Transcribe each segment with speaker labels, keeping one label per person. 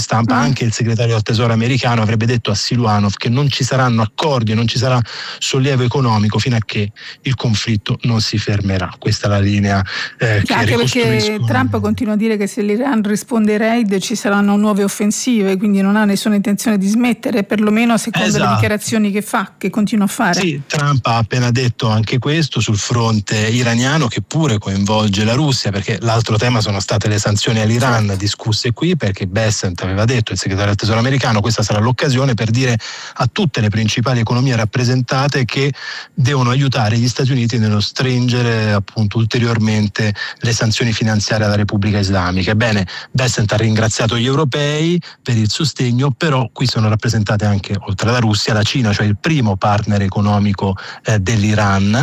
Speaker 1: stampa, anche il segretario al tesoro americano avrebbe detto a Siluanov che non ci saranno accordi e non ci sarà sollievo economico fino a che il conflitto non si fermerà. Questa è la linea che
Speaker 2: anche perché Trump continua a dire che se l'Iran risponde ai raid ci saranno nuove offensive, quindi non ha nessuna intenzione di smettere, perlomeno secondo le dichiarazioni che continua a fare.
Speaker 1: Sì, Trump ha appena detto anche questo sul fronte iraniano, che pure coinvolge la Russia, perché l'altro tema sono state le sanzioni all'Iran, discusse qui, perché Bessent aveva detto, il segretario del tesoro americano, questa sarà l'occasione per dire a tutte le principali economie rappresentate che devono aiutare gli Stati Uniti nello stringere appunto ulteriormente le sanzioni finanziarie alla Repubblica Islamica. Ebbene, Bessent ha ringraziato gli europei per il sostegno, però qui sono rappresentate anche, oltre alla Russia, la Cina, cioè il primo partner economico dell'Iran,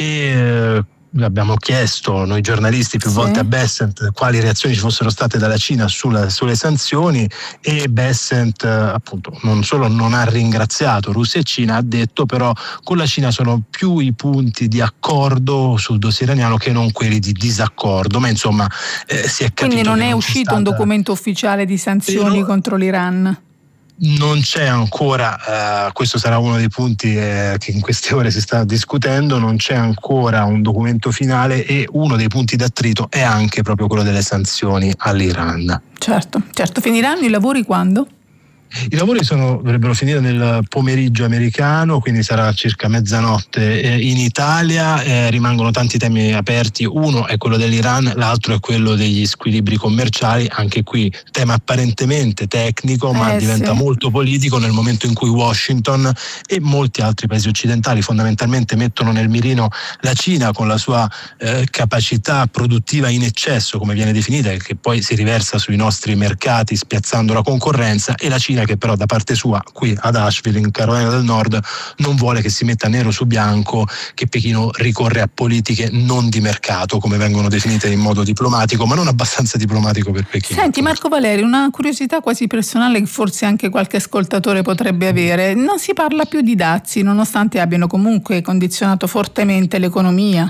Speaker 1: e abbiamo chiesto noi giornalisti più volte a Bessent quali reazioni ci fossero state dalla Cina sulle sanzioni, e Bessent appunto non solo non ha ringraziato Russia e Cina, ha detto però con la Cina sono più i punti di accordo sul dossier iraniano che non quelli di disaccordo, ma insomma si è capito.
Speaker 2: Quindi non è uscito un documento ufficiale di sanzioni contro l'Iran?
Speaker 1: Non c'è ancora, questo sarà uno dei punti che in queste ore si sta discutendo, non c'è ancora un documento finale, e uno dei punti d'attrito è anche proprio quello delle sanzioni all'Iran.
Speaker 2: Certo. Finiranno i lavori quando?
Speaker 1: I lavori dovrebbero finire nel pomeriggio americano, quindi sarà circa mezzanotte in Italia. Rimangono tanti temi aperti, uno è quello dell'Iran, l'altro è quello degli squilibri commerciali, anche qui tema apparentemente tecnico ma diventa molto politico nel momento in cui Washington e molti altri paesi occidentali fondamentalmente mettono nel mirino la Cina con la sua capacità produttiva in eccesso, come viene definita, che poi si riversa sui nostri mercati spiazzando la concorrenza, e la Cina che però da parte sua qui ad Asheville in Carolina del Nord non vuole che si metta nero su bianco che Pechino ricorre a politiche non di mercato, come vengono definite in modo diplomatico, ma non abbastanza diplomatico per Pechino.
Speaker 2: Senti Marco Valerio, una curiosità quasi personale che forse anche qualche ascoltatore potrebbe avere: non si parla più di dazi nonostante abbiano comunque condizionato fortemente l'economia.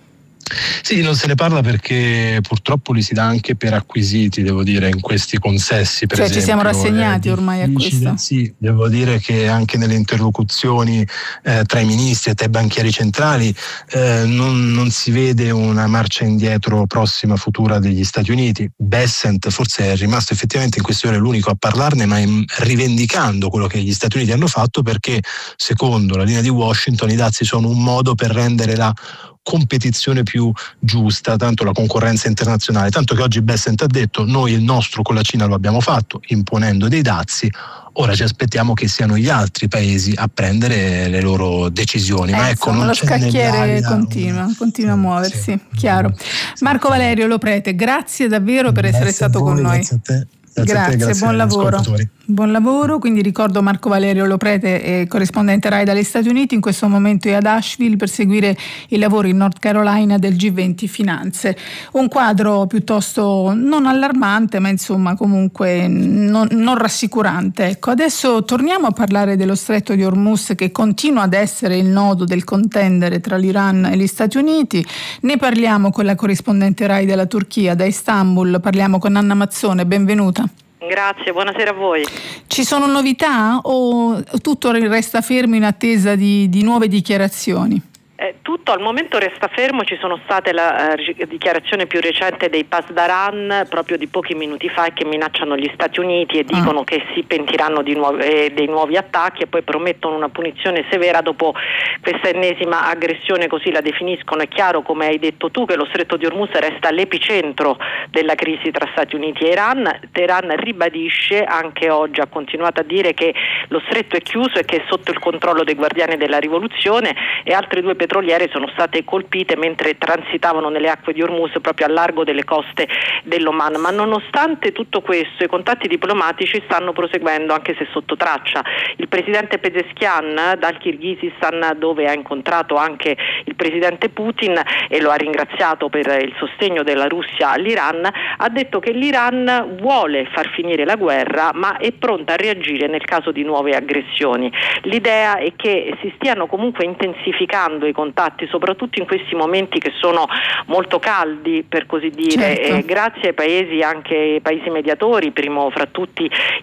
Speaker 1: Sì, non se ne parla perché purtroppo li si dà anche per acquisiti, devo dire, in questi consessi, per esempio.
Speaker 2: Ci siamo rassegnati ormai a questo.
Speaker 1: Sì, devo dire che anche nelle interlocuzioni tra i ministri e tra i banchieri centrali non si vede una marcia indietro prossima futura degli Stati Uniti. Bessent forse è rimasto effettivamente in queste ore l'unico a parlarne, ma rivendicando quello che gli Stati Uniti hanno fatto, perché secondo la linea di Washington i dazi sono un modo per rendere la competizione più giusta, tanto la concorrenza internazionale, tanto che oggi Bessent ha detto noi il nostro con la Cina lo abbiamo fatto imponendo dei dazi, ora ci aspettiamo che siano gli altri paesi a prendere le loro decisioni, ma ecco, non
Speaker 2: lo
Speaker 1: c'è
Speaker 2: scacchiere continua a muoversi, chiaro. Marco Valerio Loprete, grazie davvero per essere stato con noi.
Speaker 1: Grazie a te.
Speaker 2: Grazie, buon lavoro. Buon lavoro, quindi ricordo Marco Valerio Loprete, corrispondente RAI dagli Stati Uniti, in questo momento è ad Asheville per seguire i lavori in North Carolina del G20 Finanze. Un quadro piuttosto non allarmante, ma insomma comunque non rassicurante. Ecco, adesso torniamo a parlare dello stretto di Hormuz, che continua ad essere il nodo del contendere tra l'Iran e gli Stati Uniti. Ne parliamo con la corrispondente RAI della Turchia, da Istanbul, parliamo con Anna Mazzone, benvenuta.
Speaker 3: Grazie, buonasera a voi.
Speaker 2: Ci sono novità o tutto resta fermo in attesa di nuove dichiarazioni?
Speaker 3: Tutto al momento resta fermo, ci sono state la dichiarazione più recente dei Pasdaran proprio di pochi minuti fa, che minacciano gli Stati Uniti e dicono che si pentiranno dei nuovi attacchi e poi promettono una punizione severa dopo questa ennesima aggressione, così la definiscono. È chiaro, come hai detto tu, che lo stretto di Hormuz resta l'epicentro della crisi tra Stati Uniti e Iran. Teheran ribadisce, anche oggi ha continuato a dire, che lo stretto è chiuso e che è sotto il controllo dei guardiani della rivoluzione, e altre due petroliere sono state colpite mentre transitavano nelle acque di Hormuz proprio a largo delle coste dell'Oman. Ma nonostante tutto questo i contatti diplomatici stanno proseguendo, anche se sotto traccia. Il presidente Pezeshkian dal Kirghizistan, dove ha incontrato anche il presidente Putin e lo ha ringraziato per il sostegno della Russia all'Iran, ha detto che l'Iran vuole far finire la guerra ma è pronta a reagire nel caso di nuove aggressioni. L'idea è che si stiano comunque intensificando i contatti, soprattutto in questi momenti che sono molto caldi, per così dire, grazie ai paesi, anche ai paesi mediatori, primo fra tutti